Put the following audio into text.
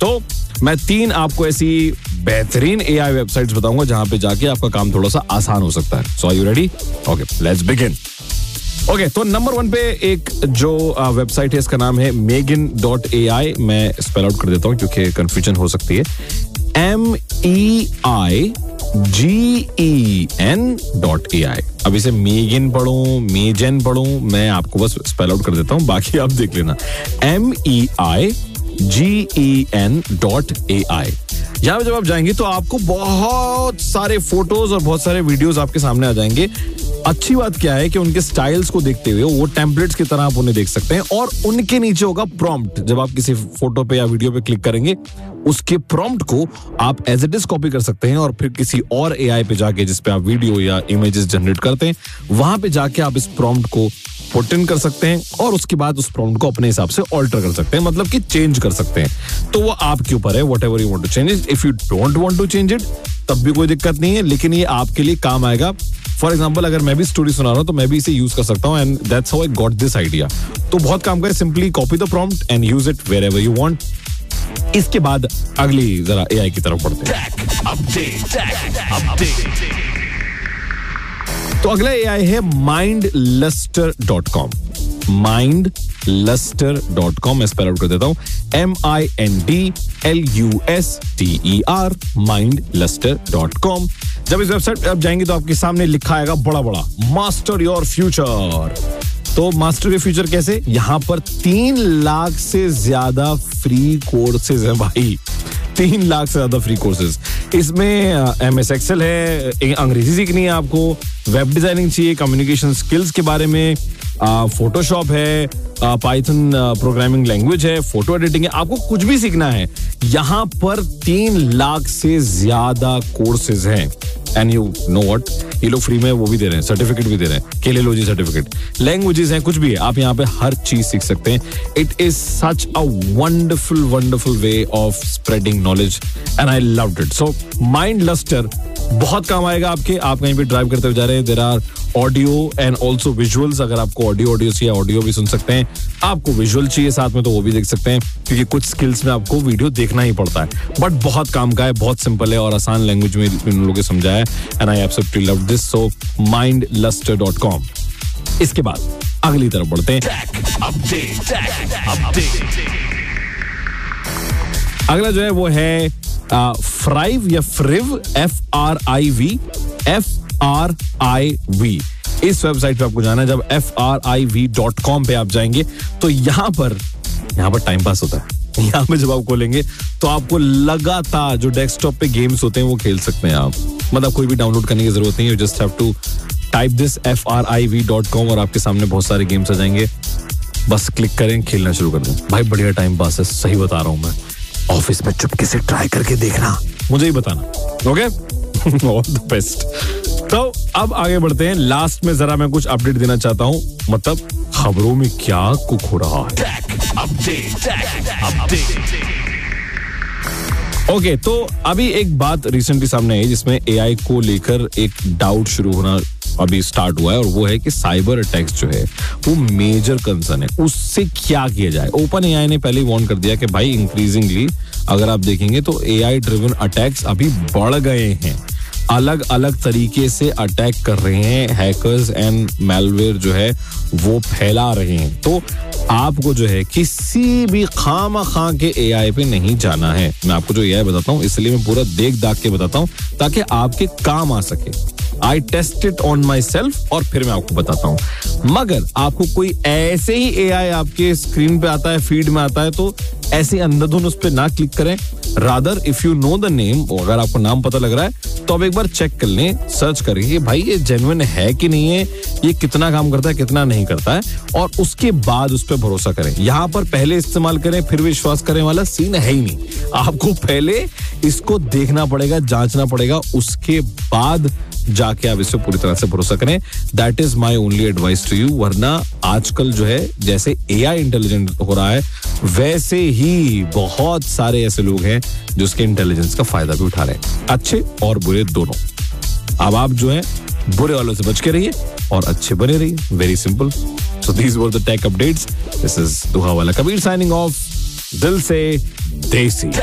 तो मैं 3 आपको ऐसी बेहतरीन AI वेबसाइट्स बताऊंगा जहां पे जाके आपका काम थोड़ा सा आसान हो सकता है. सो are you ready? Okay, let's begin. Okay, तो नंबर 1 पे एक जो वेबसाइट है, इसका नाम है Meighen.ai. मैं स्पेल आउट कर देता हूँ क्योंकि कंफ्यूजन हो सकती है. MEIGEN.ai. अब इसे मेगन पढ़ूं, मेजन पढ़ूं, मैं आपको बस स्पेल आउट कर देता हूं, बाकी आप देख लेना. MEIGEN.ai. यहाँ पे जब आप जाएंगे तो आपको बहुत सारे फोटोज और बहुत सारे वीडियोस आपके सामने आ जाएंगे. अच्छी बात क्या है कि उनके स्टाइल्स को देखते हुए वो टेम्पलेट्स की तरह आप उन्हें देख सकते हैं और उनके नीचे होगा प्रॉम्प्ट. जब आप किसी फोटो पे या वीडियो पे क्लिक करेंगे, उसके प्रॉम्प्ट को आप एज इट इज कॉपी कर सकते हैं और फिर किसी और AI पे जाके, जिस पे आप वीडियो या इमेजेस जनरेट करते हैं, वहां पे जाके आप इस प्रॉम्प्ट को पुट इन कर सकते हैं और उसके बाद उस प्रॉम्प्ट को अपने हिसाब से ऑल्टर कर सकते हैं, मतलब कि चेंज कर सकते हैं. तो वो आपके ऊपर है, whatever you want to change it. If you don't want to change it, तब भी कोई दिक्कत नहीं है, लेकिन ये आपके लिए काम आएगा. फॉर एग्जाम्पल, अगर मैं भी स्टोरी सुना रहा हूं तो मैं भी इसे यूज कर सकता हूं, and that's how I got this idea. तो बहुत काम करे, simply copy the prompt and use it wherever you want. इसके बाद अगली जरा AI की तरफ बढ़ते हैं. तो अगला AI है mindluster.com. mindluster.com. मैं स्पेल आउट कर देता हूं, MINDLUSTER. mindluster.com. जब इस वेबसाइट पे आप जाएंगे तो आपके सामने लिखा आएगा बड़ा बड़ा, मास्टर योर फ्यूचर. तो मास्टर योर फ्यूचर कैसे? यहाँ पर 3 लाख से ज्यादा फ्री कोर्सेज है भाई. 3 लाख से ज्यादा फ्री कोर्सेज. इसमें MS Excel है, अंग्रेजी सीखनी है आपको, वेब डिजाइनिंग चाहिए, कम्युनिकेशन स्किल्स के बारे में, फोटोशॉप है, पाइथन प्रोग्रामिंग लैंग्वेज है, फोटो एडिटिंग है, आपको कुछ भी सीखना है. यहाँ पर 3 लाख से ज्यादा कोर्सेज हैं. एंड यू नो व्हाट, ये लोग फ्री में वो भी दे रहे हैं, सर्टिफिकेट भी दे रहे हैं, केलेलॉजी सर्टिफिकेट, लैंग्वेजेस हैं, कुछ भी है, आप यहाँ पे हर चीज सीख सकते हैं. It is such a wonderful way of spreading knowledge and I loved it. सो माइंडलस्टर बहुत काम आएगा आपके. आप कहीं पे ड्राइव करते हुए जा रहे हैं, there are audio and also visuals. अगर आपको ऑडियो चाहिए, ऑडियो भी सुन सकते हैं. आपको विजुअल चाहिए साथ में, तो वो भी देख सकते हैं, क्योंकि कुछ स्किल्स में आपको वीडियो देखना ही पड़ता है. बट बहुत काम का है, बहुत सिंपल है और आसान लैंग्वेज में इन लोगों ने समझाया है. And I absolutely love this. So mindluster.com. इसके बाद अगली तरफ बढ़ते हैं. अगला जो है वो है फ्राइव या फ्रिव, FRIV. इस वेबसाइट पे आपको जाना है. जब FRIV.com पे आप जाएंगे तो यहाँ पर टाइम पास होता है. यहाँ पे जब आप खोलेंगे तो आपको लगातार जो डेस्कटॉप पे गेम्स होते हैं वो खेल सकते हैं आप. मतलब कोई भी डाउनलोड करने की जरूरत नहीं है. You just have to type this FRIV.com और आपके सामने बहुत सारे गेम्स आ जाएंगे. बस क्लिक करें, खेलना शुरू कर दें. भाई बढ़िया टाइम पास है, सही बता रहा हूँ मैं. ऑफिस में चुपके से ट्राई करके देखना, मुझे ही बताना. Okay, all the best. तो अब आगे बढ़ते हैं. लास्ट में जरा मैं कुछ अपडेट देना चाहता हूँ, मतलब खबरों में क्या कुक हो रहा है. ओके, तो अभी एक बात रिसेंटली सामने आई जिसमें AI को लेकर एक डाउट शुरू होना अभी स्टार्ट हुआ है, और वो है कि साइबर अटैक्स जो है वो मेजर कंसर्न है. उससे क्या किया जाए? ओपन AI ने पहले ही वार्न कर दिया कि भाई इंक्रीजिंगली अगर आप देखेंगे तो AI ड्रिवन अटैक्स अभी बढ़ गए हैं. अलग अलग तरीके से अटैक कर रहे हैं. हैकर्स एंड मैलवेयर जो है वो फैला रहे हैं. तो आपको जो है किसी भी खामखा के AI पे नहीं जाना है. मैं आपको जो AI बताता हूँ इसलिए मैं पूरा देख दाख के बताता हूँ ताकि आपके काम आ सके. आई test it on my self और फिर मैं आपको बताता हूँ. मगर आपको कोई ऐसे ही AI आपके स्क्रीन पे आता है, फीड में आता है, तो ऐसे अंधाधुंध उस पर ना क्लिक करें. Rather if you know the name, अगर आपको नाम पता लग रहा है तो आप एक बार चेक कर लें, सर्च करिए कि भाई ये जेन्युइन है कि नहीं है, ये कितना काम करता है, कितना नहीं करता है, और उसके बाद उस पर भरोसा करें. यहाँ पर पहले इस्तेमाल करें फिर विश्वास करें वाला सीन है ही नहीं. आपको पहले इसको देखना पड़ेगा, जांचना पड़ेगा, उसके बाद जाके आप इस पे पूरी तरह से भरोसा करें. That is my only advice to you. वरना आजकल जो है जैसे AI इंटेलिजेंट हो रहा है वैसे ही बहुत सारे ऐसे लोग हैं जो उसके इंटेलिजेंस का फायदा भी उठा रहे हैं, अच्छे और बुरे दोनों. अब आप जो है बुरे वालों से बच के रहिए और अच्छे बने रहिए. Very simple. So these were the tech updates. This is दुहा वाला कबीर साइनिंग ऑफ. दिल से देसी.